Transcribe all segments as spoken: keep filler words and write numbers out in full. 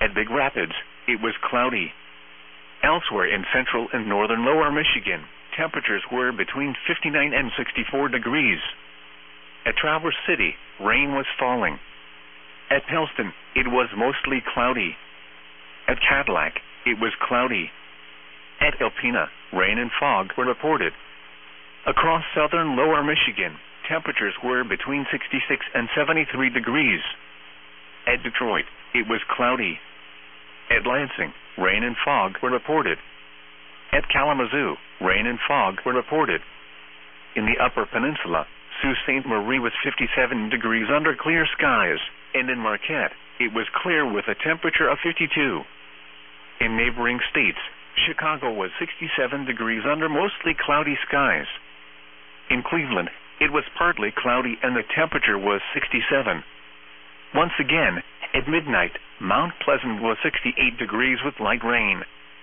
At Big Rapids, it was cloudy. Elsewhere in central and northern lower Michigan, temperatures were between fifty-nine and sixty-four degrees. At Traverse City, rain was falling. At Pellston, it was mostly cloudy. At Cadillac, it was cloudy. At Alpena, rain and fog were reported. Across southern lower Michigan, temperatures were between sixty-six and seventy-three degrees. At Detroit, it was cloudy. At Lansing, rain and fog were reported. At Kalamazoo, rain and fog were reported. In the Upper Peninsula, Sault Ste. Marie was fifty-seven degrees under clear skies, and in Marquette, it was clear with a temperature of fifty-two. In neighboring states, Chicago was sixty-seven degrees under mostly cloudy skies. In Cleveland, it was partly cloudy and the temperature was sixty-seven. Once again, at midnight, Mount Pleasant was sixty-eight degrees with light rain.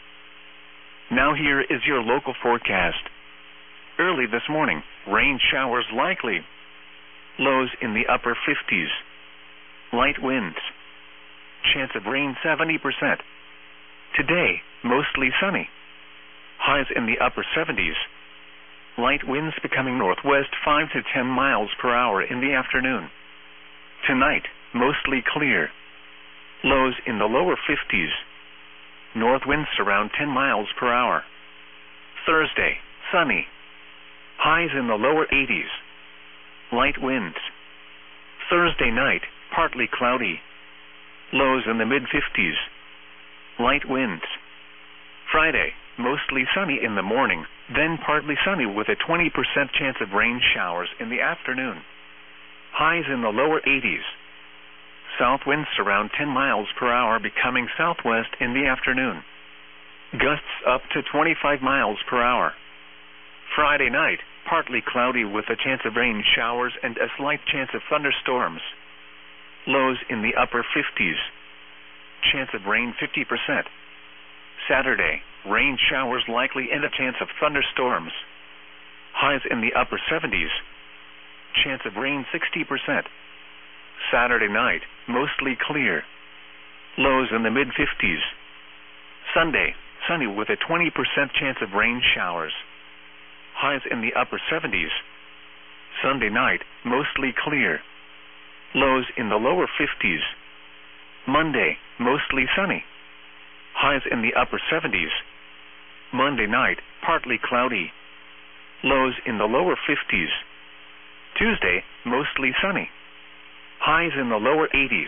Now here is your local forecast. Early this morning, rain showers likely. Lows in the upper fifties. Light winds. Chance of rain seventy percent. Today, mostly sunny. Highs in the upper seventies. Light winds becoming northwest five to ten miles per hour in the afternoon. Tonight, mostly clear. Lows in the lower fifties. North winds around ten miles per hour. Thursday, sunny. Highs in the lower eighties. Light winds. Thursday night, partly cloudy. Lows in the mid-fifties. Light winds. Friday, mostly sunny in the morning, then partly sunny with a twenty percent chance of rain showers in the afternoon. Highs in the lower eighties. South winds around ten miles per hour becoming southwest in the afternoon. Gusts up to twenty-five miles per hour. Friday night, partly cloudy with a chance of rain showers and a slight chance of thunderstorms. Lows in the upper fifties. Chance of rain fifty percent. Saturday, rain showers likely and a chance of thunderstorms. Highs in the upper seventies. Chance of rain sixty percent. Saturday night, mostly clear. Lows in the mid-fifties. Sunday, sunny with a twenty percent chance of rain showers. Highs in the upper seventies. Sunday night, mostly clear. Lows in the lower fifties. Monday, mostly sunny. Highs in the upper seventies. Monday night, partly cloudy. Lows in the lower fifties. Tuesday, mostly sunny. Highs in the lower eighties.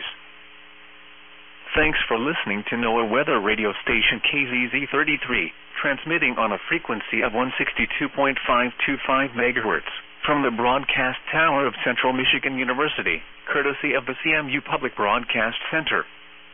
Thanks for listening to NOAA Weather Radio Station K Z Z thirty-three, transmitting on a frequency of one sixty-two point five two five megahertz from the broadcast tower of Central Michigan University, courtesy of the C M U Public Broadcast Center.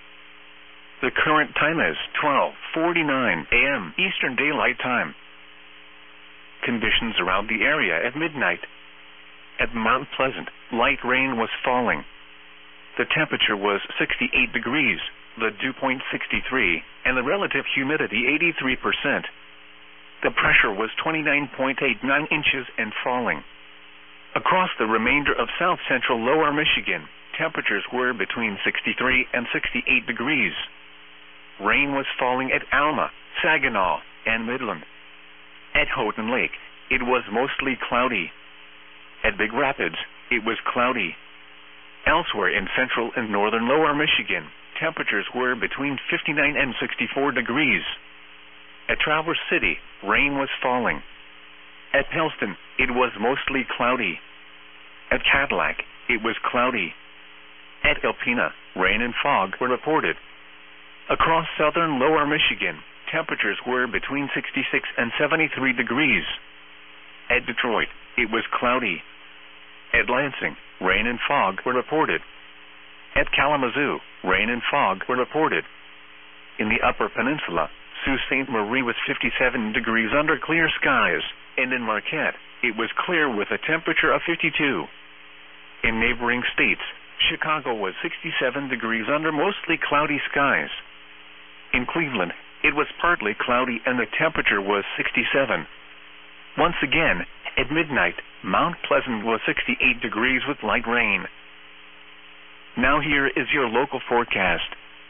The current time is twelve forty-nine a m Eastern Daylight Time. Conditions around the area at midnight. At Mount Pleasant, light rain was falling. The temperature was sixty-eight degrees, the dew point sixty-three, and the relative humidity eighty-three percent. The pressure was twenty-nine point eight nine inches and falling. Across the remainder of south-central lower Michigan, temperatures were between sixty-three and sixty-eight degrees. Rain was falling at Alma, Saginaw, and Midland. At Houghton Lake, it was mostly cloudy. At Big Rapids, it was cloudy. Elsewhere in central and northern lower Michigan, temperatures were between fifty-nine and sixty-four degrees. At Traverse City, rain was falling. At Pellston, it was mostly cloudy. At Cadillac, it was cloudy. At Alpena, rain and fog were reported. Across southern lower Michigan, temperatures were between sixty-six and seventy-three degrees. At Detroit, it was cloudy. At Lansing, rain and fog were reported. At Kalamazoo, rain and fog were reported. In the Upper Peninsula, Sault Ste. Marie was fifty-seven degrees under clear skies, and in Marquette, it was clear with a temperature of fifty-two. In neighboring states, Chicago was sixty-seven degrees under mostly cloudy skies. In Cleveland, it was partly cloudy and the temperature was sixty-seven. Once again, at midnight, Mount Pleasant was sixty-eight degrees with light rain. Now here is your local forecast.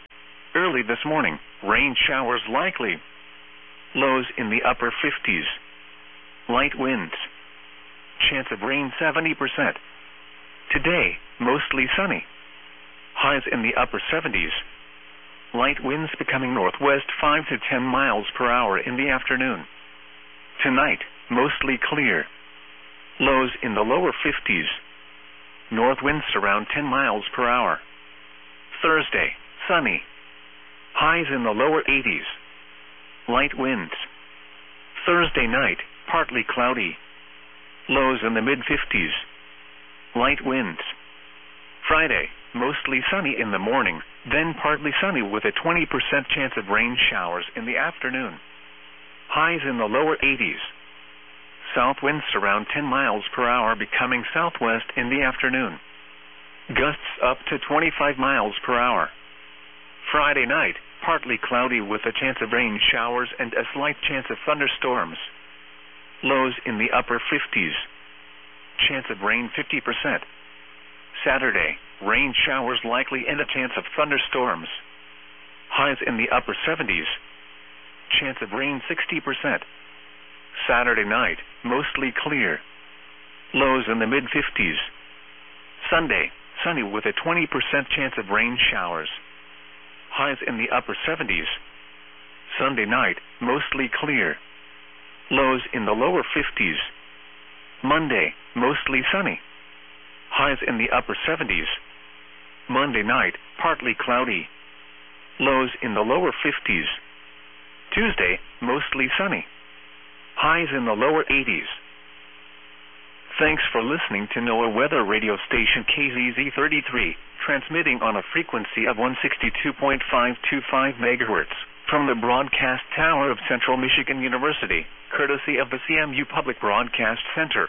Early this morning, rain showers likely. Lows in the upper fifties. Light winds. Chance of rain seventy percent. Today, mostly sunny. Highs in the upper seventies. Light winds becoming northwest five to ten miles per hour in the afternoon. Tonight, mostly clear. Lows in the lower fifties. North winds around ten miles per hour. Thursday, sunny. Highs in the lower eighties. Light winds. Thursday night, partly cloudy. Lows in the mid-fifties. Light winds. Friday, mostly sunny in the morning, then partly sunny with a twenty percent chance of rain showers in the afternoon. Highs in the lower eighties. South winds around ten miles per hour becoming southwest in the afternoon. Gusts up to twenty-five miles per hour. Friday night, partly cloudy with a chance of rain showers and a slight chance of thunderstorms. Lows in the upper fifties. Chance of rain fifty percent. Saturday, rain showers likely and a chance of thunderstorms. Highs in the upper seventies. Chance of rain sixty percent. Saturday night, mostly clear. Lows in the mid-fifties. Sunday, sunny with a twenty percent chance of rain showers. Highs in the upper seventies. Sunday night, mostly clear. Lows in the lower fifties. Monday, mostly sunny. Highs in the upper seventies. Monday night, partly cloudy. Lows in the lower fifties. Tuesday, mostly sunny. Highs in the lower eighties. Thanks for listening to NOAA Weather Radio Station K Z Z thirty-three, transmitting on a frequency of one sixty-two point five two five megahertz from the broadcast tower of Central Michigan University, courtesy of the C M U Public Broadcast Center.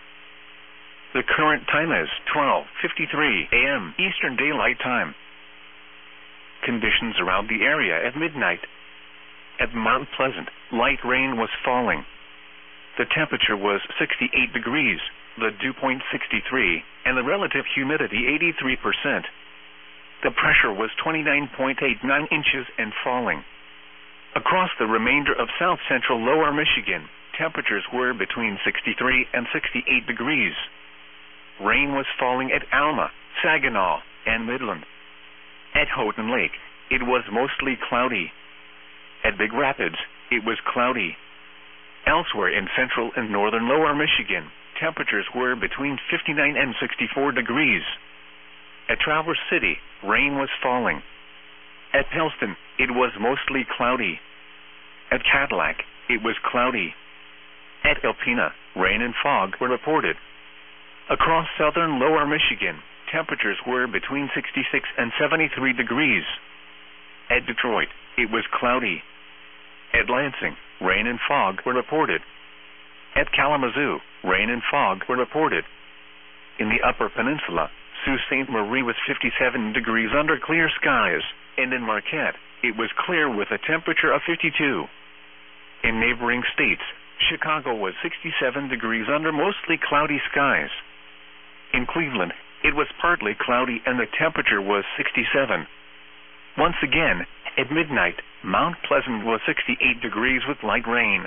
The current time is twelve fifty-three a m Eastern Daylight Time. Conditions around the area at midnight. At Mount Pleasant, light rain was falling. The temperature was sixty-eight degrees, the dew point sixty-three, and the relative humidity eighty-three percent. The pressure was twenty-nine point eight nine inches and falling. Across the remainder of south central lower Michigan, temperatures were between sixty-three and sixty-eight degrees. Rain was falling at Alma, Saginaw, and Midland. At Houghton Lake, it was mostly cloudy. At Big Rapids, it was cloudy. Elsewhere in central and northern lower Michigan, temperatures were between fifty-nine and sixty-four degrees. At Traverse City, rain was falling. At Pellston, it was mostly cloudy. At Cadillac, it was cloudy. At Alpena, rain and fog were reported. Across southern lower Michigan, temperatures were between sixty-six and seventy-three degrees. At Detroit, it was cloudy. At Lansing, rain and fog were reported. At Kalamazoo, rain and fog were reported. In the Upper Peninsula, Sault Ste. Marie was fifty-seven degrees under clear skies, and in Marquette, it was clear with a temperature of fifty-two. In neighboring states, Chicago was sixty-seven degrees under mostly cloudy skies. In Cleveland, it was partly cloudy and the temperature was sixty-seven. Once again, at midnight, Mount Pleasant was sixty-eight degrees with light rain.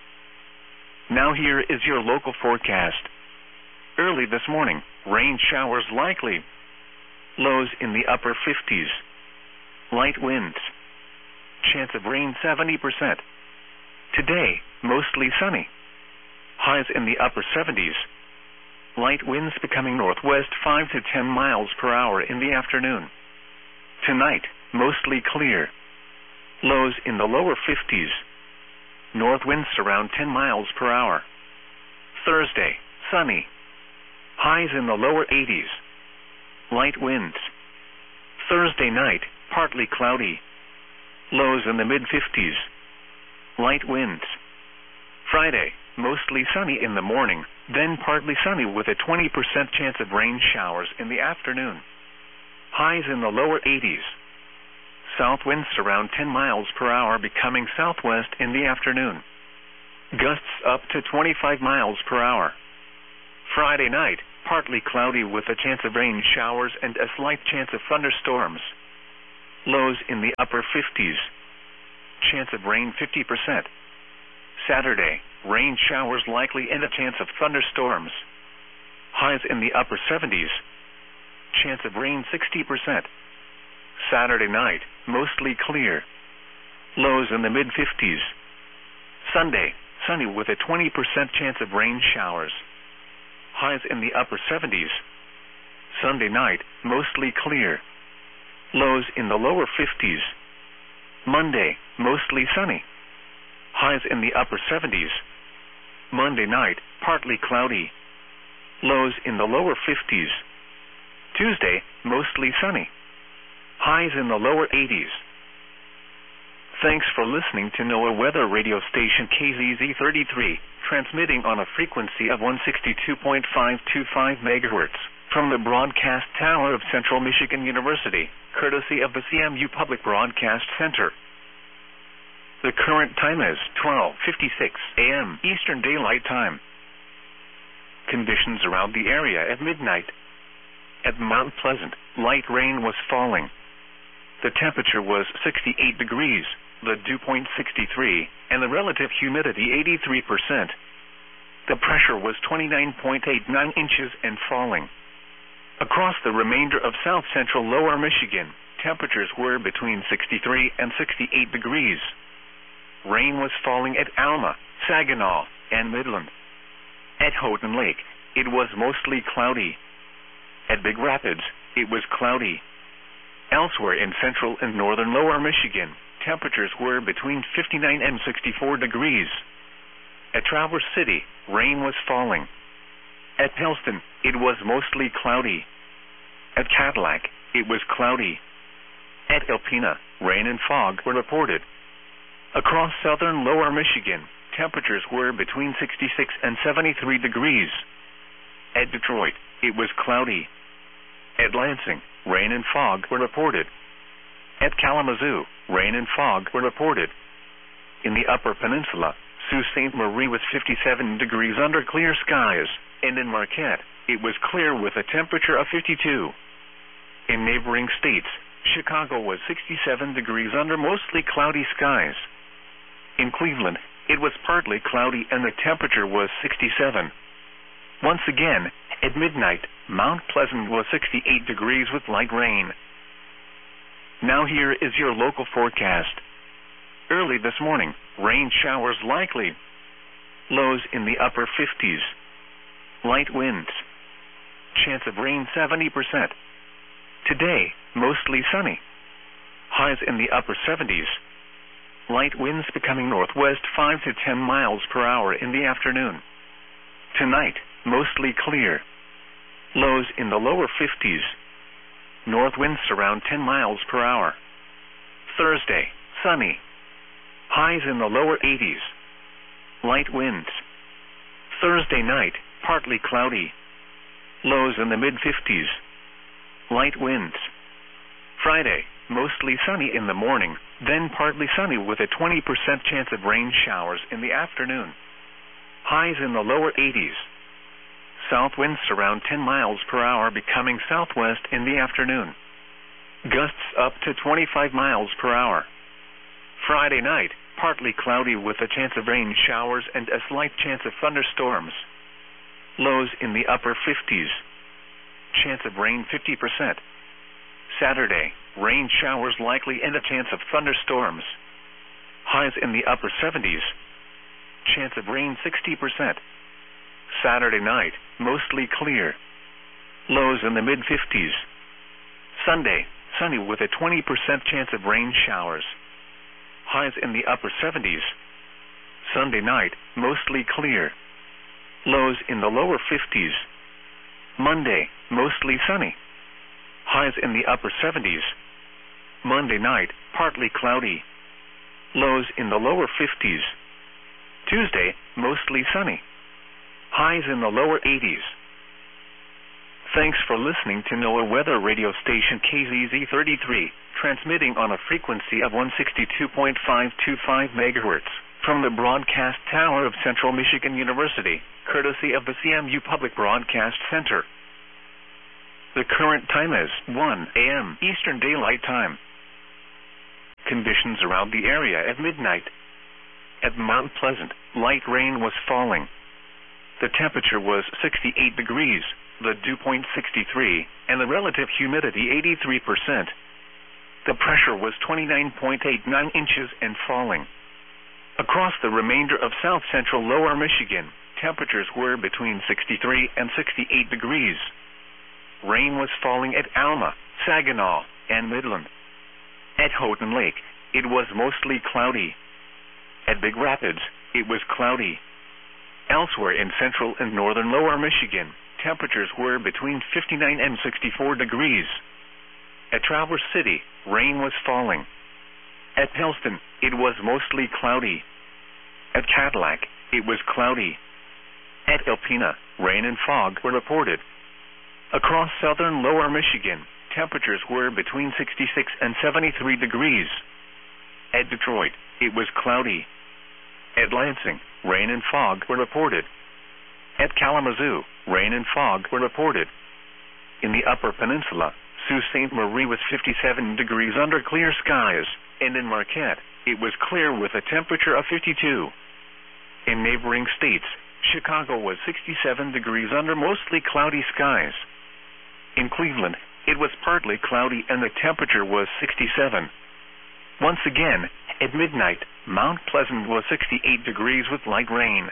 Now here is your local forecast. Early this morning, rain showers likely. Lows in the upper fifties. Light winds. Chance of rain seventy percent. Today, mostly sunny. Highs in the upper seventies. Light winds becoming northwest five to ten miles per hour in the afternoon. Tonight, mostly clear. Lows in the lower fifties. North winds around ten miles per hour. Thursday, sunny. Highs in the lower eighties. Light winds. Thursday night, partly cloudy. Lows in the mid-fifties. Light winds. Friday, mostly sunny in the morning, then partly sunny with a twenty percent chance of rain showers in the afternoon. Highs in the lower eighties. South winds around ten miles per hour becoming southwest in the afternoon. Gusts up to twenty-five miles per hour. Friday night, partly cloudy with a chance of rain showers and a slight chance of thunderstorms. Lows in the upper fifties. Chance of rain fifty percent. Saturday, rain showers likely and a chance of thunderstorms. Highs in the upper seventies. Chance of rain sixty percent. Saturday night, mostly clear. Lows in the mid fifties. Sunday, sunny with a twenty percent chance of rain showers. Highs in the upper seventies. Sunday night, mostly clear. Lows in the lower fifties. Monday, mostly sunny. Highs in the upper seventies. Monday night, partly cloudy. Lows in the lower fifties. Tuesday, mostly sunny. Highs in the lower eighties. Thanks for listening to NOAA Weather Radio Station K Z Z thirty-three, transmitting on a frequency of one sixty-two point five two five megahertz from the broadcast tower of Central Michigan University, courtesy of the C M U Public Broadcast Center. The current time is twelve fifty-six a m Eastern Daylight Time. Conditions around the area at midnight. At Mount Pleasant, light rain was falling. The temperature was sixty-eight degrees, the dew point sixty-three, and the relative humidity eighty-three percent. The pressure was twenty-nine point eight nine inches and falling. Across the remainder of south-central lower Michigan, temperatures were between sixty-three and sixty-eight degrees. Rain was falling at Alma, Saginaw, and Midland. At Houghton Lake, it was mostly cloudy. At Big Rapids, it was cloudy. Elsewhere in central and northern lower Michigan, temperatures were between fifty-nine and sixty-four degrees. At Traverse City, rain was falling. At Pellston, it was mostly cloudy. At Cadillac, it was cloudy. At Alpena, rain and fog were reported. Across southern lower Michigan, temperatures were between sixty-six and seventy-three degrees. At Detroit, it was cloudy. At Lansing, rain and fog were reported. At Kalamazoo, rain and fog were reported. In the Upper Peninsula, Sault Ste. Marie was fifty-seven degrees under clear skies, and in Marquette, it was clear with a temperature of fifty-two. In neighboring states, Chicago was sixty-seven degrees under mostly cloudy skies. In Cleveland, it was partly cloudy and the temperature was sixty-seven. Once again, at midnight, Mount Pleasant was sixty-eight degrees with light rain. Now here is your local forecast. Early this morning, rain showers likely. Lows in the upper fifties. Light winds. Chance of rain seventy percent. Today, mostly sunny. Highs in the upper seventies. Light winds becoming northwest five to ten miles per hour in the afternoon. Tonight, mostly clear. Lows in the lower fifties. North winds around ten miles per hour. Thursday, sunny. Highs in the lower eighties. Light winds. Thursday night, partly cloudy. Lows in the mid fifties. Light winds. Friday, mostly sunny in the morning, then partly sunny with a twenty percent chance of rain showers in the afternoon. Highs in the lower eighties. South winds around ten miles per hour becoming southwest in the afternoon. Gusts up to twenty-five miles per hour. Friday night, partly cloudy with a chance of rain showers and a slight chance of thunderstorms. Lows in the upper fifties. Chance of rain fifty percent. Saturday, rain showers likely and a chance of thunderstorms. Highs in the upper seventies. Chance of rain sixty percent. Saturday night, mostly clear. Lows in the mid fifties. Sunday, sunny with a twenty percent chance of rain showers. Highs in the upper seventies. Sunday night, mostly clear. Lows in the lower fifties. Monday, mostly sunny. Highs in the upper seventies. Monday night, partly cloudy. Lows in the lower fifties. Tuesday, mostly sunny. Highs in the lower eighties. Thanks for listening to NOAA Weather Radio Station K Z Z thirty-three, transmitting on a frequency of one sixty-two point five two five megahertz from the broadcast tower of Central Michigan University, courtesy of the C M U Public Broadcast Center. The current time is one a m Eastern Daylight Time. Conditions around the area at midnight. At Mount Pleasant, light rain was falling. The temperature was sixty-eight degrees, the dew point sixty-three, and the relative humidity eighty-three percent. The pressure was twenty-nine point eight nine inches and falling. Across the remainder of south-central lower Michigan, temperatures were between sixty-three and sixty-eight degrees. Rain was falling at Alma, Saginaw, and Midland. At Houghton Lake, it was mostly cloudy. At Big Rapids, it was cloudy. Elsewhere in central and northern lower Michigan, temperatures were between fifty-nine and sixty-four degrees. At Traverse City, rain was falling. At Pellston, it was mostly cloudy. At Cadillac, it was cloudy. At Alpena, rain and fog were reported. Across southern lower Michigan, temperatures were between sixty-six and seventy-three degrees. At Detroit, it was cloudy. At Lansing, rain and fog were reported. At Kalamazoo, rain and fog were reported. In the Upper Peninsula, Sault Ste. Marie was fifty-seven degrees under clear skies, and in Marquette, it was clear with a temperature of fifty-two. In neighboring states, Chicago was sixty-seven degrees under mostly cloudy skies. In Cleveland, it was partly cloudy and the temperature was sixty-seven. Once again, at midnight, Mount Pleasant was sixty-eight degrees with light rain.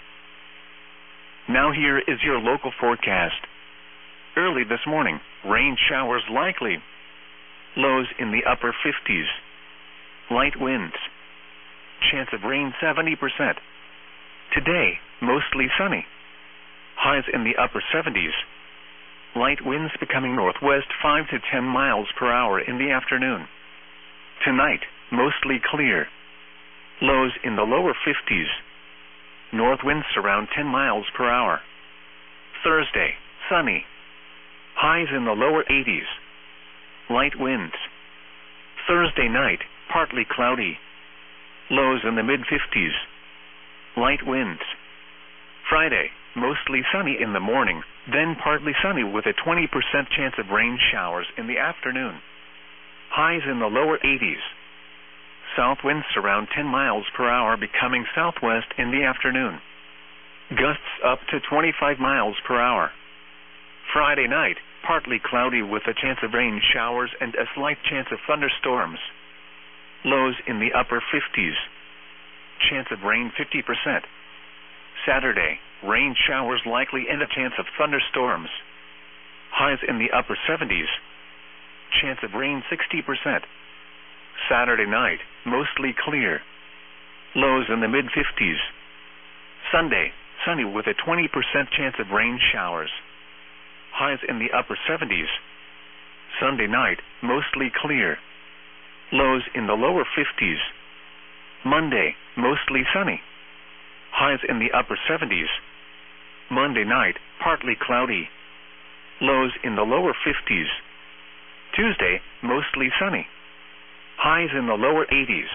Now here is your local forecast. Early this morning, rain showers likely. Lows in the upper fifties. Light winds. Chance of rain seventy percent. Today, mostly sunny. Highs in the upper seventies. Light winds becoming northwest five to ten miles per hour in the afternoon. Tonight, mostly clear. Lows in the lower fifties. North winds around ten miles per hour. Thursday, sunny. Highs in the lower eighties. Light winds. Thursday night, partly cloudy. Lows in the mid-fifties. Light winds. Friday, mostly sunny in the morning, then partly sunny with a twenty percent chance of rain showers in the afternoon. Highs in the lower eighties. South winds around ten miles per hour becoming southwest in the afternoon. Gusts up to twenty-five miles per hour. Friday night, partly cloudy with a chance of rain showers and a slight chance of thunderstorms. Lows in the upper fifties. Chance of rain fifty percent. Saturday, rain showers likely and a chance of thunderstorms. Highs in the upper seventies. Chance of rain sixty percent. Saturday night, mostly clear. Lows in the mid-fifties. Sunday, sunny with a twenty percent chance of rain showers. Highs in the upper seventies. Sunday night, mostly clear. Lows in the lower fifties. Monday, mostly sunny. Highs in the upper seventies. Monday night, partly cloudy. Lows in the lower fifties. Tuesday, mostly sunny. Highs in the lower eighties.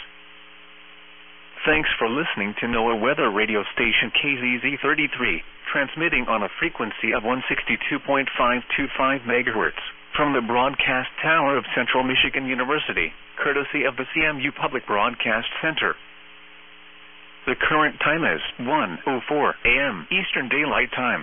Thanks for listening to NOAA Weather Radio Station K Z Z thirty-three, transmitting on a frequency of one sixty-two point five two five megahertz from the broadcast tower of Central Michigan University, courtesy of the C M U Public Broadcast Center. The current time is one oh four a m Eastern Daylight Time.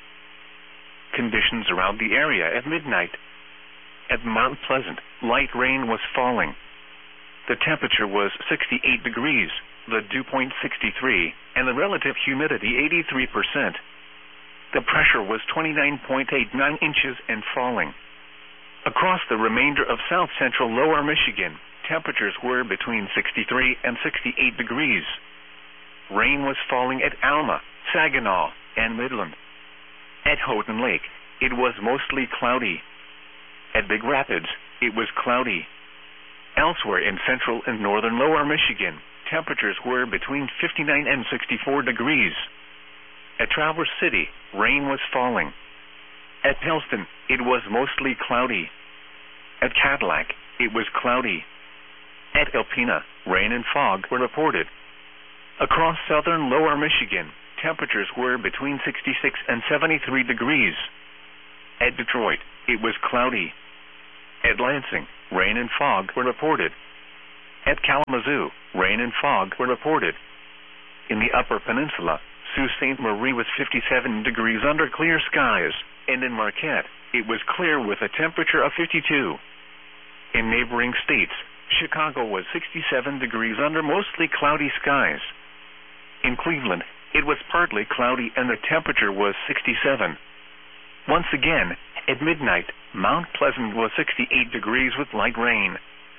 Conditions around the area at midnight. At Mount Pleasant, light rain was falling. The temperature was sixty-eight degrees, the dew point sixty-three, and the relative humidity eighty-three percent. The pressure was twenty-nine point eight nine inches and falling. Across the remainder of south-central lower Michigan, temperatures were between sixty-three and sixty-eight degrees. Rain was falling at Alma, Saginaw, and Midland. At Houghton Lake, it was mostly cloudy. At Big Rapids, it was cloudy. Elsewhere in central and northern lower Michigan, temperatures were between fifty-nine and sixty-four degrees. At Traverse City, rain was falling. At Pellston, it was mostly cloudy. At Cadillac, it was cloudy. At Alpena, rain and fog were reported. Across southern lower Michigan, temperatures were between sixty-six and seventy-three degrees. At Detroit, it was cloudy. At Lansing, rain and fog were reported. At Kalamazoo, rain and fog were reported. In the Upper Peninsula, Sault Ste. Marie was fifty-seven degrees under clear skies, and in Marquette, it was clear with a temperature of fifty-two. In neighboring states, Chicago was sixty-seven degrees under mostly cloudy skies. In Cleveland, it was partly cloudy and the temperature was sixty-seven. Once again, at midnight, Mount Pleasant was sixty-eight degrees with light rain.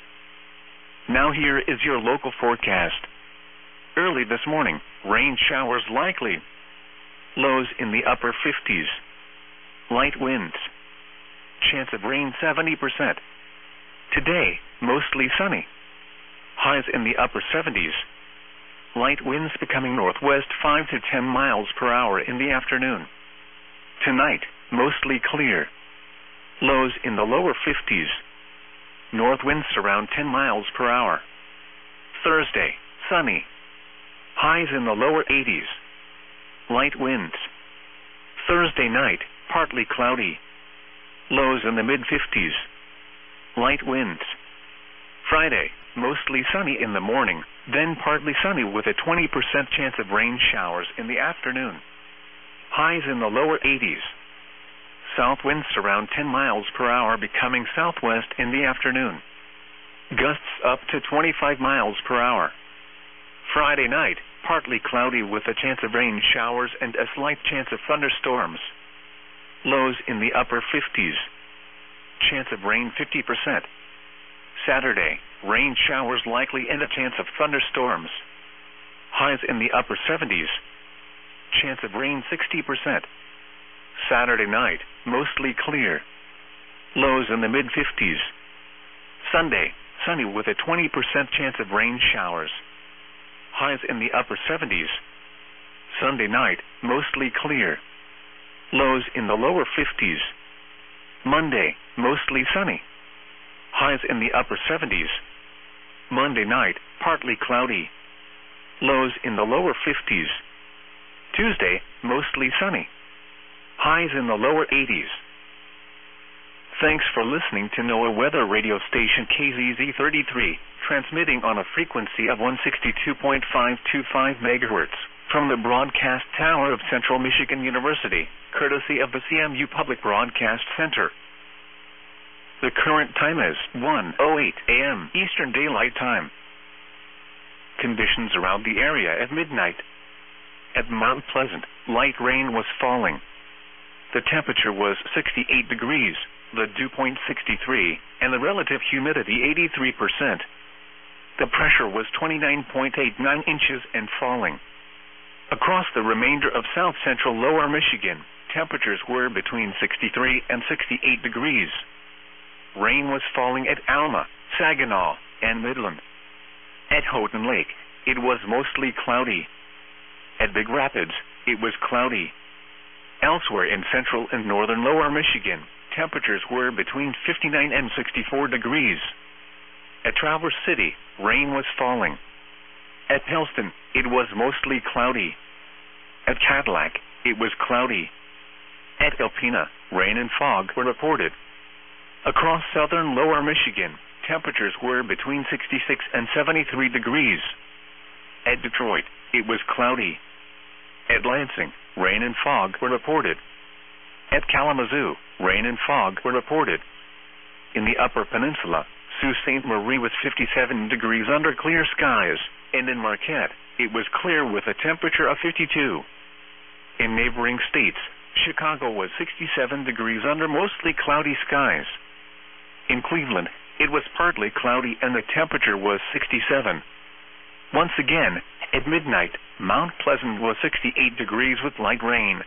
Now here is your local forecast. Early this morning, rain showers likely. Lows in the upper fifties. Light winds. Chance of rain seventy percent. Today, mostly sunny. Highs in the upper seventies. Light winds becoming northwest five to ten miles per hour in the afternoon. Tonight, mostly clear. Lows in the lower fifties. North winds around ten miles per hour. Thursday, sunny. Highs in the lower eighties. Light winds. Thursday night, partly cloudy. Lows in the mid-fifties. Light winds. Friday, mostly sunny in the morning, then partly sunny with a twenty percent chance of rain showers in the afternoon. Highs in the lower eighties. South winds around ten miles per hour becoming southwest in the afternoon. Gusts up to twenty-five miles per hour. Friday night, partly cloudy with a chance of rain showers and a slight chance of thunderstorms. Lows in the upper fifties. Chance of rain fifty percent. Saturday, rain showers likely and a chance of thunderstorms. Highs in the upper seventies. Chance of rain sixty percent. Saturday night, mostly clear. Lows in the mid-fifties. Sunday, sunny with a twenty percent chance of rain showers. Highs in the upper seventies. Sunday night, mostly clear. Lows in the lower fifties. Monday, mostly sunny. Highs in the upper seventies. Monday night, partly cloudy. Lows in the lower fifties. Tuesday, mostly sunny. Highs in the lower eighties. Thanks for listening to NOAA Weather Radio Station K Z Z thirty-three, transmitting on a frequency of one sixty-two point five two five megahertz from the broadcast tower of Central Michigan University, courtesy of the C M U Public Broadcast Center. The current time is one oh eight a m Eastern Daylight Time. Conditions around the area at midnight. At Mount Pleasant, light rain was falling. The temperature was sixty-eight degrees, the dew point sixty-three, and the relative humidity eighty-three percent. The pressure was twenty-nine point eight nine inches and falling. Across the remainder of south-central lower Michigan, temperatures were between sixty-three and sixty-eight degrees. Rain was falling at Alma, Saginaw, and Midland. At Houghton Lake, it was mostly cloudy. At Big Rapids, it was cloudy. Elsewhere in central and northern lower Michigan, temperatures were between fifty-nine and sixty-four degrees. At Traverse City, rain was falling. At Pellston, it was mostly cloudy. At Cadillac, it was cloudy. At Alpena, rain and fog were reported. Across southern lower Michigan, temperatures were between sixty-six and seventy-three degrees. At Detroit, it was cloudy. At Lansing, rain and fog were reported. At Kalamazoo, rain and fog were reported. In the Upper Peninsula, Sault Ste. Marie was fifty-seven degrees under clear skies, and in Marquette, it was clear with a temperature of fifty-two. In neighboring states, Chicago was sixty-seven degrees under mostly cloudy skies. In Cleveland, it was partly cloudy and the temperature was sixty-seven. Once again, at midnight, Mount Pleasant was sixty-eight degrees with light rain.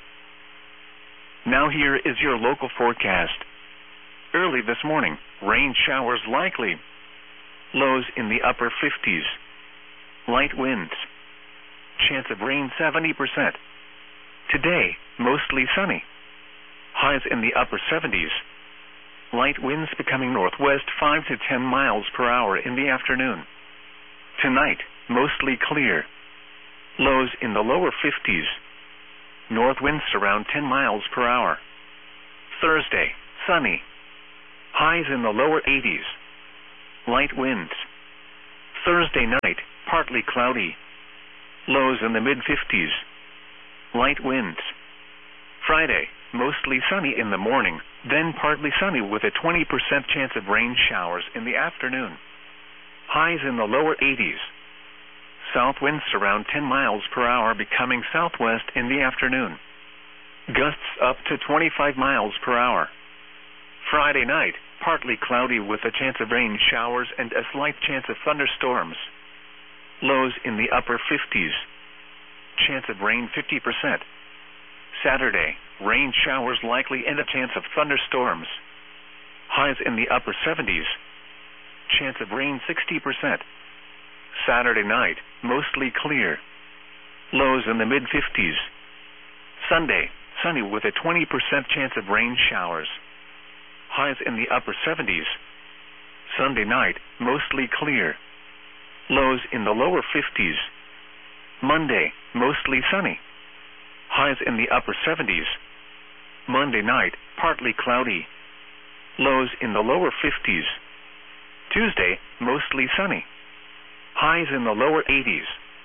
Now here is your local forecast. Early this morning, rain showers likely. Lows in the upper fifties. Light winds. Chance of rain seventy percent. Today, mostly sunny. Highs in the upper seventies. Light winds becoming northwest five to ten miles per hour in the afternoon. Tonight, mostly clear. Lows in the lower fifties. North winds around ten miles per hour. Thursday, sunny. Highs in the lower eighties. Light winds. Thursday night, partly cloudy. Lows in the mid fifties. Light winds. Friday, mostly sunny in the morning, then partly sunny with a twenty percent chance of rain showers in the afternoon. Highs in the lower eighties. South winds around ten miles per hour becoming southwest in the afternoon. Gusts up to twenty-five miles per hour. Friday night, partly cloudy with a chance of rain showers and a slight chance of thunderstorms. Lows in the upper fifties. Chance of rain fifty percent. Saturday, rain showers likely and a chance of thunderstorms. Highs in the upper seventies. Chance of rain sixty percent. Saturday night, mostly clear. Lows in the mid fifties. Sunday, sunny with a twenty percent chance of rain showers. Highs in the upper seventies. Sunday night, mostly clear. Lows in the lower fifties. Monday, mostly sunny. Highs in the upper seventies. Monday night, partly cloudy. Lows in the lower fifties. Tuesday, mostly sunny. Highs in the lower eighties.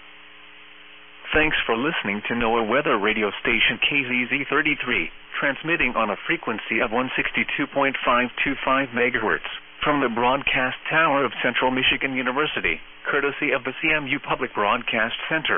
Thanks for listening to NOAA Weather Radio Station K Z Z thirty-three, transmitting on a frequency of one sixty-two point five two five megahertz from the broadcast tower of Central Michigan University, courtesy of the C M U Public Broadcast Center.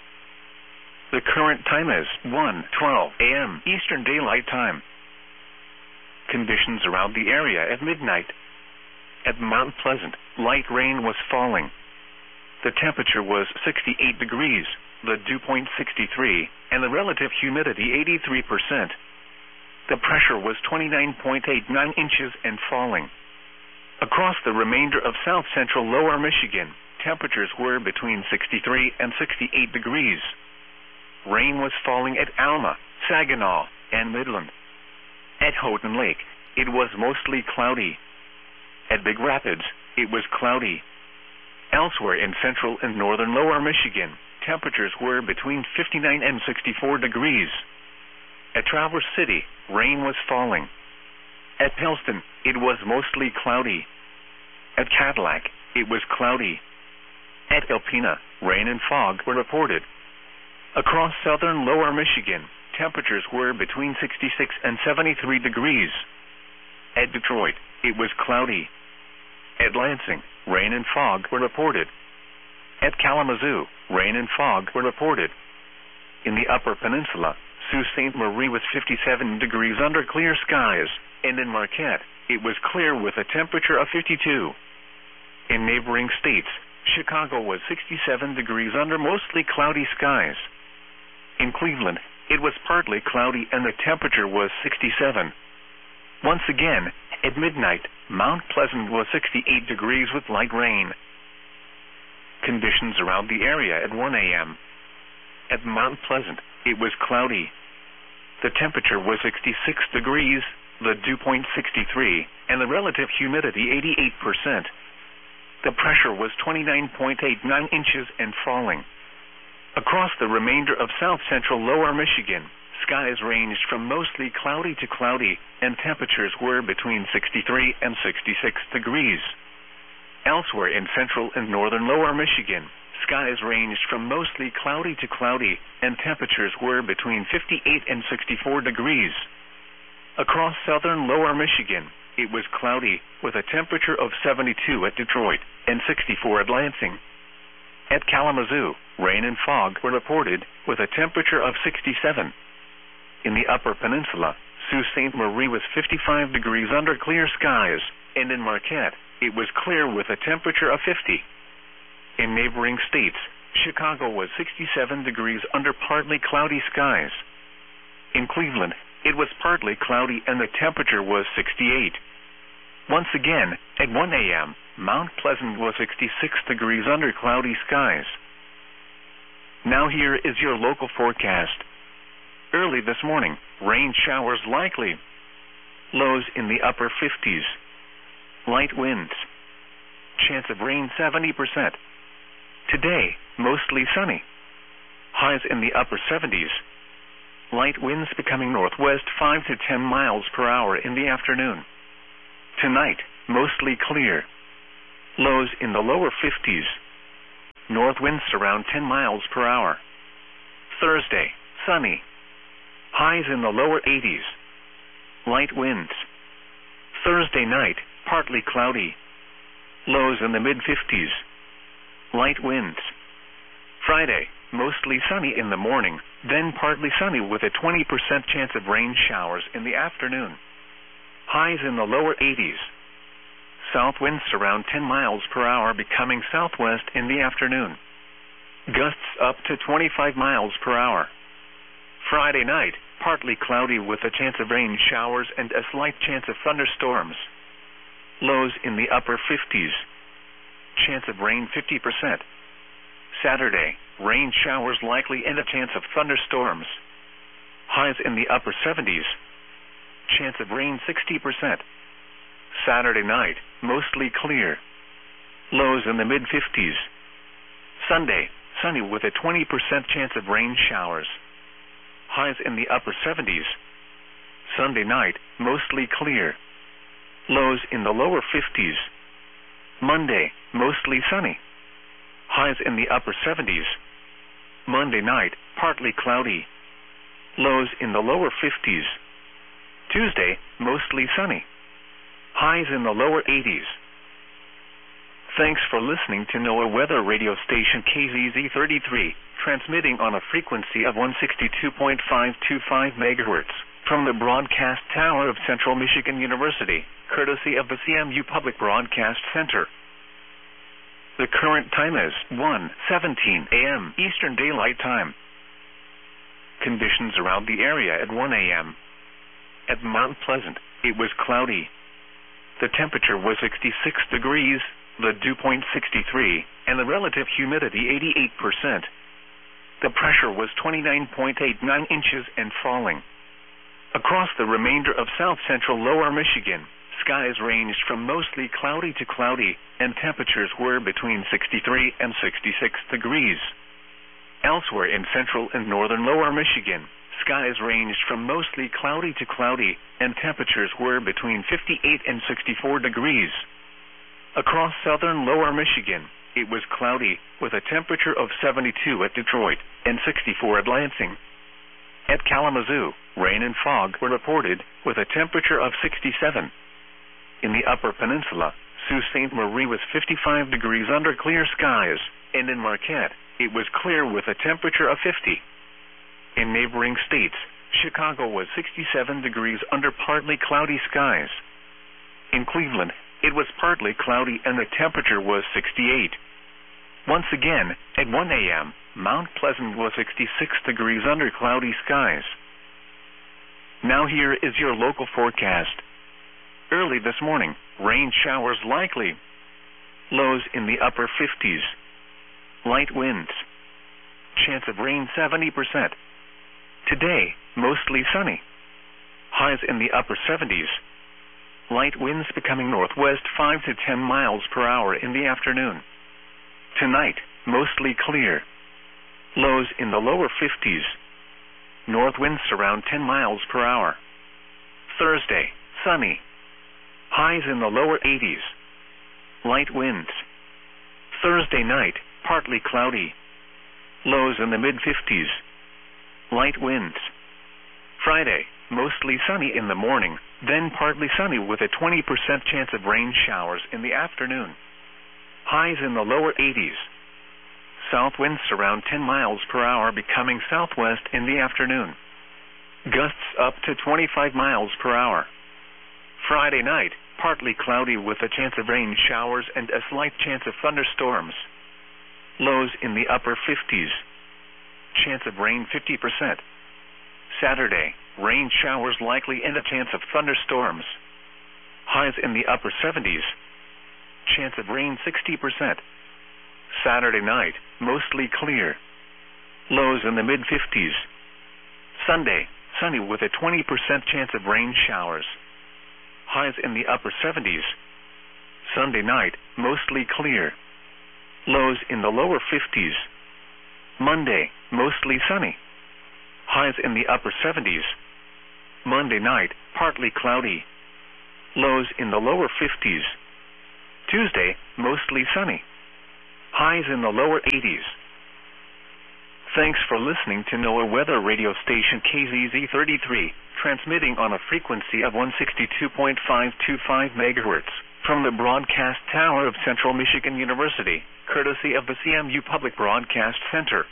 The current time is one twelve a m Eastern Daylight Time. Conditions around the area at midnight. At Mount Pleasant, light rain was falling. The temperature was sixty-eight degrees, the dew point sixty-three, and the relative humidity eighty-three percent. The pressure was twenty-nine point eight nine inches and falling. Across the remainder of south central lower Michigan, temperatures were between sixty-three and sixty-eight degrees. Rain was falling at Alma, Saginaw, and Midland. At Houghton Lake, it was mostly cloudy. At Big Rapids, it was cloudy. Elsewhere in central and northern lower Michigan, temperatures were between fifty-nine and sixty-four degrees. At Traverse City, rain was falling. At Pellston, it was mostly cloudy. At Cadillac, it was cloudy. At Alpena, rain and fog were reported. Across southern lower Michigan, temperatures were between sixty-six and seventy-three degrees. At Detroit, it was cloudy. At Lansing, rain and fog were reported. At Kalamazoo, rain and fog were reported. In the Upper Peninsula, Sault Ste. Marie was fifty-seven degrees under clear skies, and in Marquette, it was clear with a temperature of fifty-two. In neighboring states, Chicago was sixty-seven degrees under mostly cloudy skies. In Cleveland, it was partly cloudy and the temperature was sixty-seven. Once again, at midnight, Mount Pleasant was sixty-eight degrees with light rain. Conditions around the area at one a m At Mount Pleasant, it was cloudy. The temperature was sixty-six degrees, the dew point sixty-three, and the relative humidity eighty-eight percent. The pressure was twenty-nine point eight nine inches and falling. Across the remainder of south-central lower Michigan, skies ranged from mostly cloudy to cloudy, and temperatures were between sixty-three and sixty-six degrees. Elsewhere in central and northern lower Michigan, skies ranged from mostly cloudy to cloudy, and temperatures were between fifty-eight and sixty-four degrees. Across southern lower Michigan, it was cloudy, with a temperature of seventy-two at Detroit and sixty-four at Lansing. At Kalamazoo, rain and fog were reported, with a temperature of sixty-seven. In the Upper Peninsula, Sault Ste. Marie was fifty-five degrees under clear skies, and in Marquette, it was clear with a temperature of fifty. In neighboring states, Chicago was sixty-seven degrees under partly cloudy skies. In Cleveland, it was partly cloudy and the temperature was sixty-eight. Once again, at one a m, Mount Pleasant was sixty-six degrees under cloudy skies. Now here is your local forecast. Early this morning, rain showers likely. Lows in the upper fifties. Light winds. Chance of rain seventy percent. Today, mostly sunny. Highs in the upper seventies. Light winds becoming northwest five to ten miles per hour in the afternoon. Tonight, mostly clear. Lows in the lower fifties. north winds around ten miles per hour. Thursday, sunny. Highs in the lower eighties. Light winds. Thursday night, partly cloudy. Lows in the mid-fifties. Light winds. Friday, mostly sunny in the morning, then partly sunny with a twenty percent chance of rain showers in the afternoon. Highs in the lower eighties. South winds around ten miles per hour, becoming southwest in the afternoon. Gusts up to twenty-five miles per hour. Friday night, partly cloudy with a chance of rain showers and a slight chance of thunderstorms. Lows in the upper fifties. Chance of rain fifty percent. Saturday, rain showers likely and a chance of thunderstorms. Highs in the upper seventies. Chance of rain sixty percent. Saturday night, mostly clear. Lows in the mid-fifties. Sunday, sunny with a twenty percent chance of rain showers. Highs in the upper seventies. Sunday night, mostly clear. Lows in the lower fifties. Monday, mostly sunny. Highs in the upper seventies. Monday night, partly cloudy. Lows in the lower fifties. Tuesday, mostly sunny. Highs in the lower eighties. Thanks for listening to NOAA Weather Radio Station K Z Z thirty-three, transmitting on a frequency of one sixty-two point five two five megahertz from the broadcast tower of Central Michigan University, courtesy of the C M U Public Broadcast Center. The current time is one seventeen a m Eastern Daylight Time. Conditions around the area at one a m At Mount Pleasant, it was cloudy. The temperature was sixty-six degrees, the dew point sixty-three, and the relative humidity eighty-eight percent. The pressure was twenty-nine point eight nine inches and falling. Across the remainder of south-central lower Michigan, skies ranged from mostly cloudy to cloudy, and temperatures were between sixty-three and sixty-six degrees. Elsewhere in central and northern lower Michigan, skies ranged from mostly cloudy to cloudy, and temperatures were between fifty-eight and sixty-four degrees. Across southern lower Michigan, it was cloudy, with a temperature of seventy-two at Detroit and sixty-four at Lansing. At Kalamazoo, rain and fog were reported, with a temperature of sixty-seven. In the Upper Peninsula, Sault Ste. Marie was fifty-five degrees under clear skies, and in Marquette, it was clear with a temperature of fifty. In neighboring states, Chicago was sixty-seven degrees under partly cloudy skies. In Cleveland, it was partly cloudy and the temperature was sixty-eight. Once again, at one a m, Mount Pleasant was sixty-six degrees under cloudy skies. Now here is your local forecast. Early this morning, rain showers likely. Lows in the upper fifties. Light winds. Chance of rain seventy percent. Today, mostly sunny. Highs in the upper seventies. Light winds becoming northwest five to ten miles per hour in the afternoon. Tonight, mostly clear. Lows in the lower fifties. North winds around ten miles per hour. Thursday, sunny. Highs in the lower eighties. Light winds. Thursday night, partly cloudy. Lows in the mid-fifties. Light winds. Friday, mostly sunny in the morning, then partly sunny with a twenty percent chance of rain showers in the afternoon. Highs in the lower eighties. South winds around ten miles per hour, becoming southwest in the afternoon. Gusts up to twenty-five miles per hour. Friday night, partly cloudy with a chance of rain showers and a slight chance of thunderstorms. Lows in the upper fifties. Chance of rain fifty percent. Saturday, rain showers likely and a chance of thunderstorms. Highs in the upper seventies. Chance of rain sixty percent. Saturday night, mostly clear. Lows in the mid-fifties. Sunday, sunny with a twenty percent chance of rain showers. Highs in the upper seventies. Sunday night, mostly clear. Lows in the lower fifties. Monday, mostly sunny. Highs in the upper seventies. Monday night, partly cloudy. Lows in the lower fifties. Tuesday, mostly sunny. highs in the lower eighties. Thanks for listening to NOAA Weather Radio Station K Z Z thirty-three, transmitting on a frequency of one sixty-two point five two five megahertz from the broadcast tower of Central Michigan University, courtesy of the C M U Public Broadcast Center.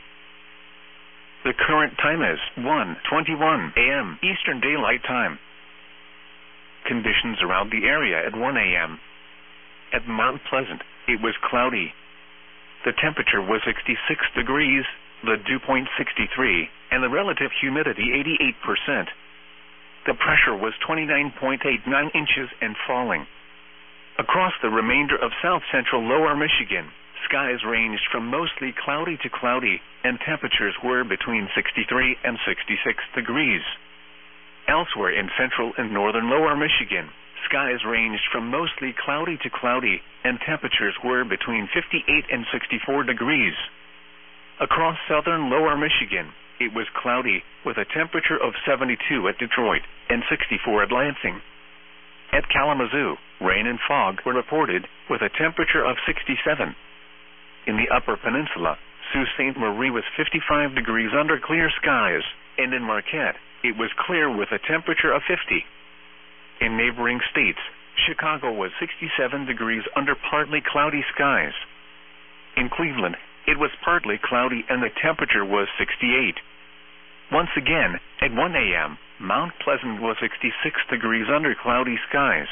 The current time is one twenty-one a m Eastern Daylight Time. Conditions around the area at one a m At Mount Pleasant, it was cloudy. The temperature was sixty-six degrees, the dew point sixty-three, and the relative humidity eighty-eight percent. The pressure was twenty-nine point eight nine inches and falling. Across the remainder of south-central lower Michigan, skies ranged from mostly cloudy to cloudy, and temperatures were between sixty-three and sixty-six degrees. Elsewhere in central and northern lower Michigan, skies ranged from mostly cloudy to cloudy, and temperatures were between fifty-eight and sixty-four degrees. Across southern lower Michigan, it was cloudy, with a temperature of seventy-two at Detroit and sixty-four at Lansing. At Kalamazoo, rain and fog were reported, with a temperature of sixty-seven. In the Upper Peninsula, Sault Ste. Marie was fifty-five degrees under clear skies, and in Marquette, it was clear with a temperature of fifty. In neighboring states, Chicago was sixty-seven degrees under partly cloudy skies. In Cleveland, it was partly cloudy and the temperature was sixty-eight. Once again, at one a m, Mount Pleasant was sixty-six degrees under cloudy skies.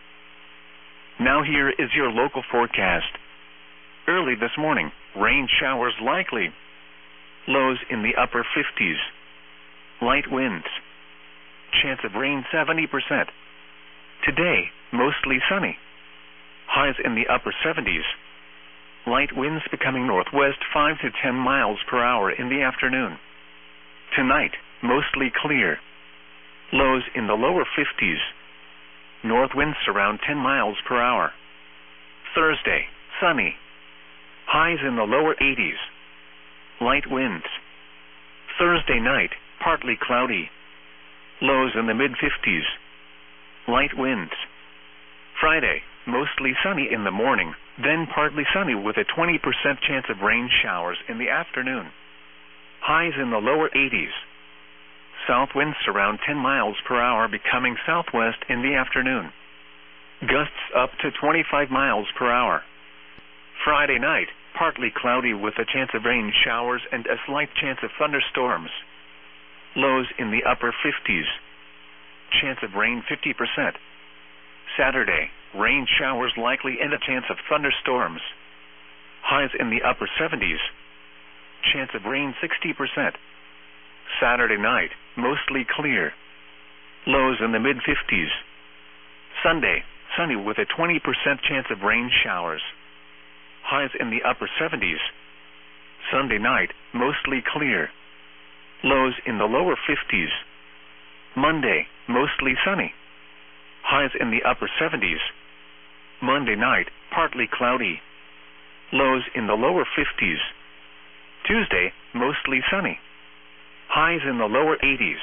Now here is your local forecast. Early this morning, rain showers likely. Lows in the upper fifties. Light winds. Chance of rain seventy percent. Today, mostly sunny. Highs in the upper seventies. Light winds becoming northwest five to ten miles per hour in the afternoon. Tonight, mostly clear. Lows in the lower fifties. North winds around ten miles per hour. Thursday, sunny. Highs in the lower eighties. Light winds. Thursday night, partly cloudy. Lows in the mid-fifties. Light winds. Friday, mostly sunny in the morning, then partly sunny with a twenty percent chance of rain showers in the afternoon. Highs in the lower eighties. South winds around ten miles per hour becoming southwest in the afternoon. Gusts up to twenty-five miles per hour. Friday night, partly cloudy with a chance of rain showers and a slight chance of thunderstorms. Lows in the upper fifties. Chance of rain fifty percent. Saturday, rain showers likely and a chance of thunderstorms. Highs in the upper seventies. Chance of rain sixty percent. Saturday night, mostly clear. Lows in the mid-fifties. Sunday, sunny with a twenty percent chance of rain showers. Highs in the upper seventies. Sunday night, mostly clear. Lows in the lower fifties. Monday, mostly sunny. Highs in the upper seventies. Monday night, partly cloudy. Lows in the lower fifties. Tuesday, mostly sunny. Highs in the lower eighties.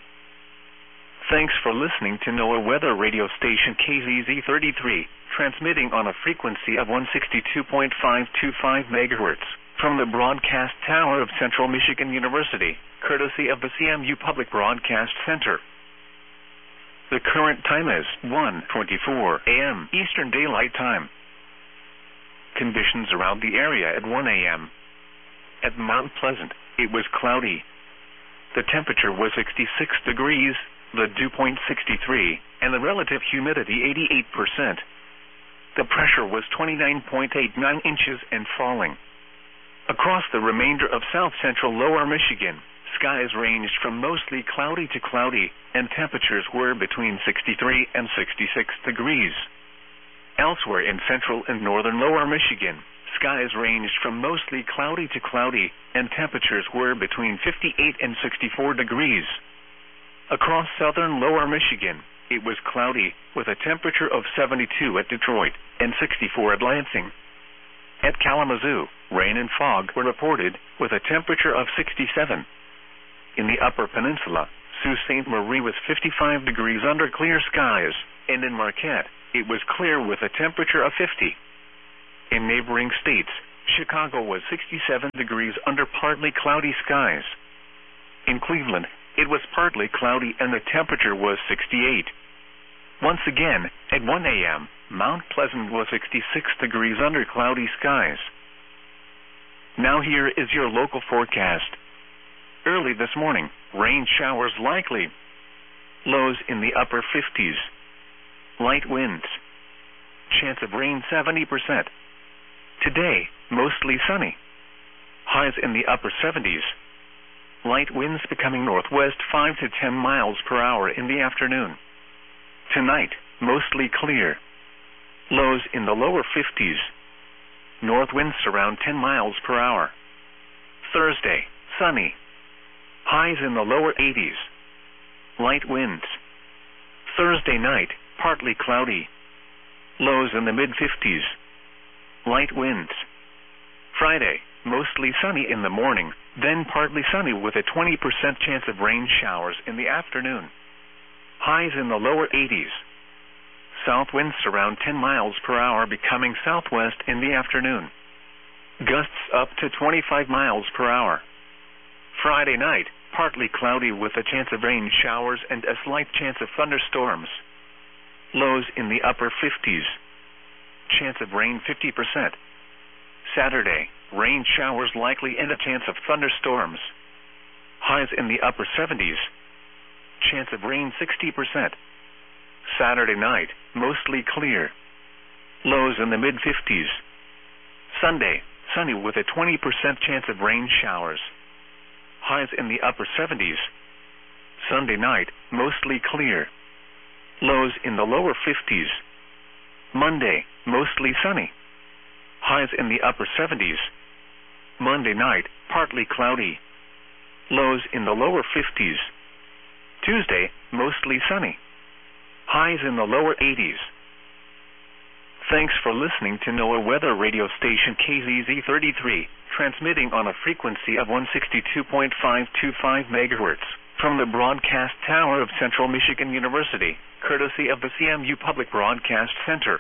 Thanks for listening to NOAA Weather Radio Station K Z Z thirty-three, transmitting on a frequency of one sixty-two point five two five megahertz from the broadcast tower of Central Michigan University, courtesy of the C M U Public Broadcast Center. The current time is one twenty-four a m Eastern Daylight Time. Conditions around the area at one a m At Mount Pleasant, it was cloudy. The temperature was sixty-six degrees, the dew point sixty-three, and the relative humidity eighty-eight percent. The pressure was twenty-nine point eight nine inches and falling. Across the remainder of south-central lower Michigan, skies ranged from mostly cloudy to cloudy, and temperatures were between sixty-three and sixty-six degrees. Elsewhere in central and northern lower Michigan, skies ranged from mostly cloudy to cloudy, and temperatures were between fifty-eight and sixty-four degrees. Across southern lower Michigan, it was cloudy, with a temperature of seventy-two at Detroit and sixty-four at Lansing. At Kalamazoo, rain and fog were reported, with a temperature of sixty-seven. In the Upper Peninsula, Sault Ste. Marie was fifty-five degrees under clear skies, and in Marquette, it was clear with a temperature of fifty. In neighboring states, Chicago was sixty-seven degrees under partly cloudy skies. In Cleveland, it was partly cloudy and the temperature was sixty-eight. Once again, at one a m, Mount Pleasant was sixty-six degrees under cloudy skies. Now here is your local forecast. Early this morning, rain showers likely. Lows in the upper fifties. Light winds. Chance of rain seventy percent. Today, mostly sunny. Highs in the upper seventies. Light winds becoming northwest five to ten miles per hour in the afternoon. Tonight, mostly clear. Lows in the lower fifties. North winds around ten miles per hour. Thursday, sunny. Highs in the lower eighties. Light winds. Thursday night, partly cloudy. Lows in the mid-fifties. Light winds. Friday, mostly sunny in the morning, then partly sunny with a twenty percent chance of rain showers in the afternoon. Highs in the lower eighties. South winds around ten miles per hour becoming southwest in the afternoon. Gusts up to twenty-five miles per hour. Friday night, partly cloudy with a chance of rain showers and a slight chance of thunderstorms. Lows in the upper fifties. Chance of rain fifty percent. Saturday, rain showers likely and a chance of thunderstorms. Highs in the upper seventies. Chance of rain sixty percent. Saturday night, mostly clear. Lows in the mid-fifties. Sunday, sunny with a twenty percent chance of rain showers. Highs in the upper seventies. Sunday night, mostly clear. Lows in the lower fifties. Monday, mostly sunny. Highs in the upper seventies. Monday night, partly cloudy. Lows in the lower fifties. Tuesday, mostly sunny. Highs in the lower eighties. Thanks for listening to NOAA Weather Radio Station K Z Z thirty-three, transmitting on a frequency of one sixty-two point five two five megahertz from the broadcast tower of Central Michigan University, courtesy of the C M U Public Broadcast Center.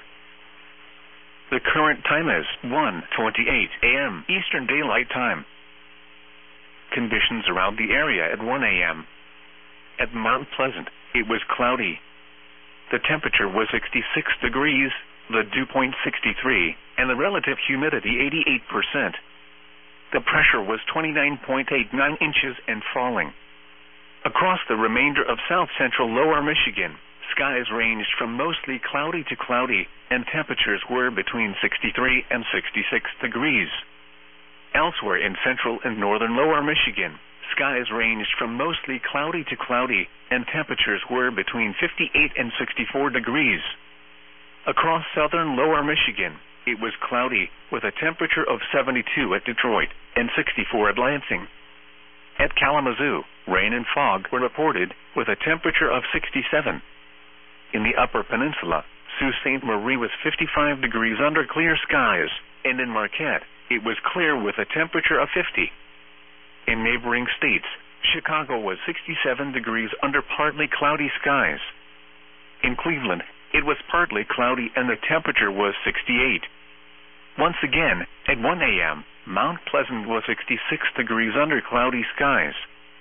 The current time is one twenty-eight a m Eastern Daylight Time. Conditions around the area at one a m At Mount Pleasant, it was cloudy. The temperature was sixty-six degrees, the dew point sixty-three, and the relative humidity eighty-eight percent. The pressure was twenty-nine point eight nine inches and falling. Across the remainder of south-central lower Michigan, skies ranged from mostly cloudy to cloudy, and temperatures were between sixty-three and sixty-six degrees. Elsewhere in central and northern lower Michigan, skies ranged from mostly cloudy to cloudy, and temperatures were between fifty-eight and sixty-four degrees. Across southern lower Michigan, it was cloudy, with a temperature of seventy-two at Detroit and sixty-four at Lansing. At Kalamazoo, rain and fog were reported, with a temperature of sixty-seven. In the Upper Peninsula, Sault Ste. Marie was fifty-five degrees under clear skies, and in Marquette, it was clear with a temperature of fifty. In neighboring states, Chicago was sixty-seven degrees under partly cloudy skies. In Cleveland, it was partly cloudy and the temperature was sixty-eight. Once again, at one a m, Mount Pleasant was sixty-six degrees under cloudy skies.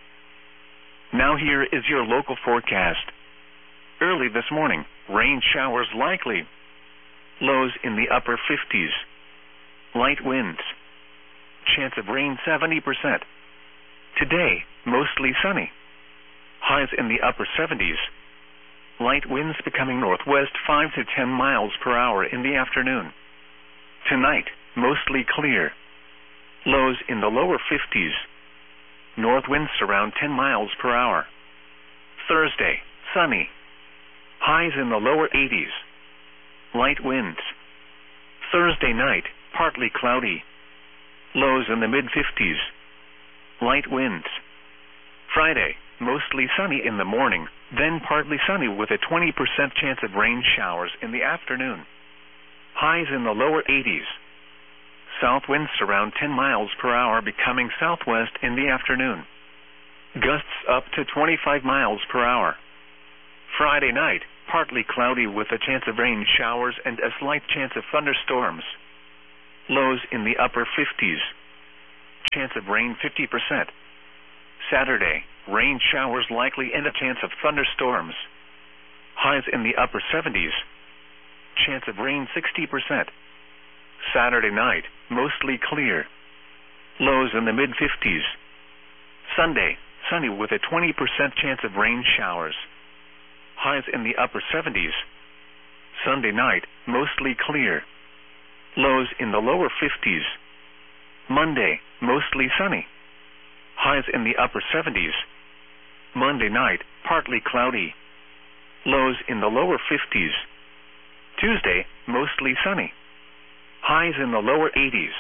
Now here is your local forecast. Early this morning, rain showers likely. Lows in the upper fifties. Light winds. Chance of rain seventy percent. Today, mostly sunny. Highs in the upper seventies. Light winds becoming northwest five to ten miles per hour in the afternoon. Tonight, mostly clear. Lows in the lower fifties. North winds around ten miles per hour. Thursday, sunny. Highs in the lower eighties. Light winds. Thursday night, partly cloudy. Lows in the mid-fifties. Light winds. Friday, mostly sunny in the morning, then partly sunny with a twenty percent chance of rain showers in the afternoon. Highs in the lower eighties. South winds around ten miles per hour becoming southwest in the afternoon. Gusts up to twenty-five miles per hour. Friday night, partly cloudy with a chance of rain showers and a slight chance of thunderstorms. Lows in the upper fifties. Chance of rain fifty percent. Saturday, rain showers likely and a chance of thunderstorms. Highs in the upper seventies. Chance of rain sixty percent. Saturday night, mostly clear. Lows in the mid fifties. Sunday, sunny with a twenty percent chance of rain showers. Highs in the upper seventies. Sunday night, mostly clear. Lows in the lower fifties. Monday, mostly sunny. Highs in the upper seventies. Monday night, partly cloudy. Lows in the lower fifties. Tuesday, mostly sunny. Highs in the lower eighties.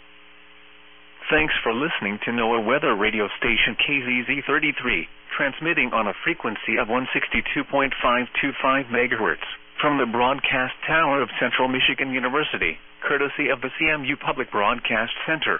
Thanks for listening to NOAA Weather Radio Station K Z Z thirty-three, transmitting on a frequency of one sixty-two point five two five megahertz from the broadcast tower of Central Michigan University, courtesy of the C M U Public Broadcast Center.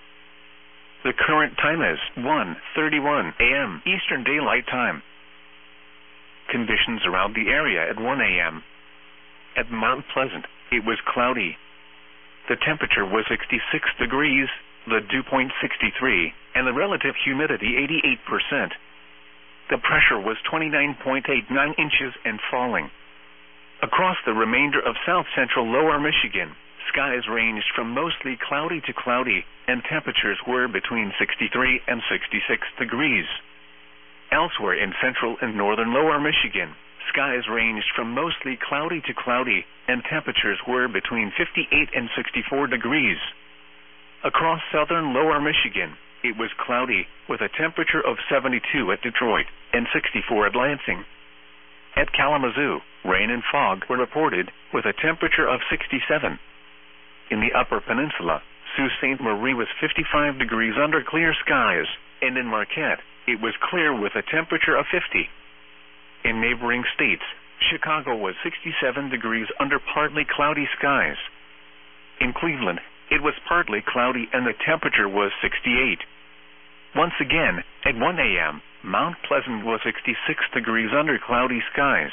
The current time is one thirty-one a m Eastern Daylight Time. Conditions around the area at one a m At Mount Pleasant, it was cloudy. The temperature was sixty-six degrees, the dew point sixty-three, and the relative humidity eighty-eight percent. The pressure was twenty-nine point eight nine inches and falling. Across the remainder of south-central lower Michigan, skies ranged from mostly cloudy to cloudy, and temperatures were between sixty-three and sixty-six degrees. Elsewhere in central and northern lower Michigan, skies ranged from mostly cloudy to cloudy, and temperatures were between fifty-eight and sixty-four degrees. Across southern lower Michigan, it was cloudy, with a temperature of seventy-two at Detroit and sixty-four at Lansing. At Kalamazoo, rain and fog were reported, with a temperature of sixty-seven. In the Upper Peninsula, Sault Ste. Marie was fifty-five degrees under clear skies, and in Marquette, it was clear with a temperature of fifty. In neighboring states, Chicago was sixty-seven degrees under partly cloudy skies. In Cleveland, it was partly cloudy and the temperature was sixty-eight. Once again, at one a m, Mount Pleasant was sixty-six degrees under cloudy skies.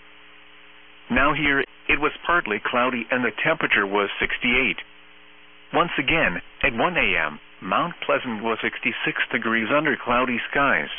Now here, it was partly cloudy and the temperature was sixty-eight. Once again, at one a m, Mount Pleasant was sixty-six degrees under cloudy skies.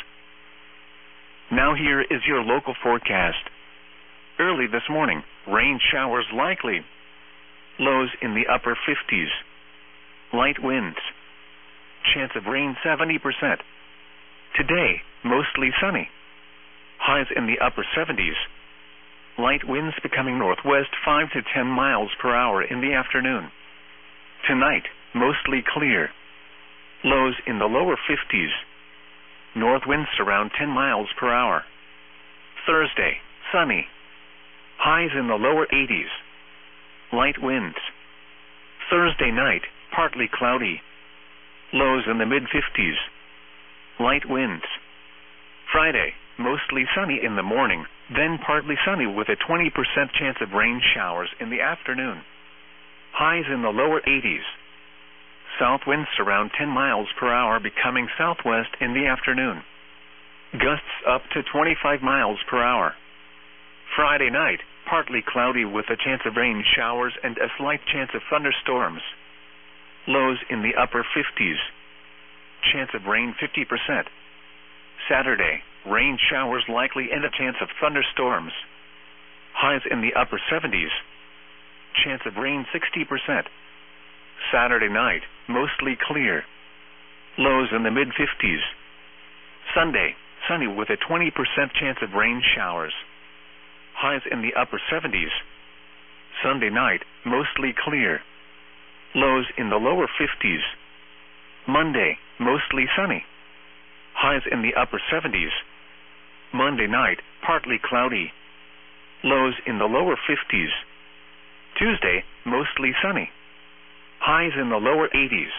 Now here is your local forecast. Early this morning, rain showers likely. Lows in the upper fifties. Light winds. Chance of rain seventy percent. Today, mostly sunny. Highs in the upper seventies. Light winds becoming northwest five to ten miles per hour in the afternoon. Tonight, mostly clear. Lows in the lower fifties. North winds around ten miles per hour. Thursday, sunny. Highs in the lower eighties. Light winds. Thursday night, partly cloudy. Lows in the mid fifties. Light winds. Friday, mostly sunny in the morning, then partly sunny with a twenty percent chance of rain showers in the afternoon. Highs in the lower eighties. South winds around ten miles per hour becoming southwest in the afternoon. Gusts up to twenty-five miles per hour. Friday night, partly cloudy with a chance of rain showers and a slight chance of thunderstorms. Lows in the upper fifties. Chance of rain fifty percent. Saturday, rain showers likely and a chance of thunderstorms. Highs in the upper seventies. Chance of rain sixty percent. Saturday night, mostly clear. Lows in the mid fifties. Sunday, sunny with a twenty percent chance of rain showers. Highs in the upper seventies. Sunday night, mostly clear. Lows in the lower fifties. Monday, mostly sunny. Highs in the upper seventies. Monday night, partly cloudy. Lows in the lower fifties. Tuesday, mostly sunny. Highs in the lower eighties.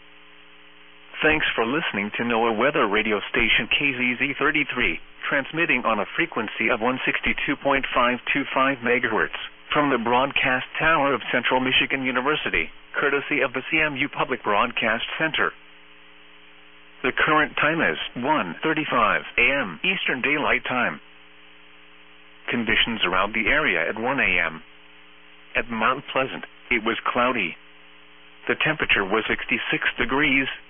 Thanks for listening to NOAA Weather Radio Station K Z Z thirty-three, transmitting on a frequency of one sixty-two point five two five megahertz from the broadcast tower of Central Michigan University, courtesy of the C M U Public Broadcast Center. The current time is one thirty-five a m Eastern Daylight Time. Conditions around the area at one a m At Mount Pleasant, it was cloudy. the temperature was sixty-six degrees